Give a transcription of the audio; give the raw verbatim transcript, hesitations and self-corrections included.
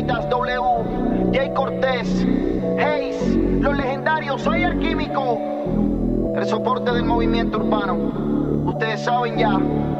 Temitas, W, Jay Cortés, Hayes, los legendarios, soy el químico. El soporte del movimiento urbano. Ustedes saben ya.